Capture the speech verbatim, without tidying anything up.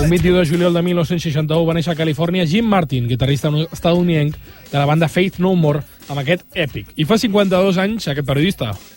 Un vint-i-dos de juliol de mil nou-cents seixanta-u va néixer a Califòrnia Jim Martin, guitarrista estadounidenc de la banda Faith No More, amb aquest èpic. I fa cinquanta-dos anys, aquest periodista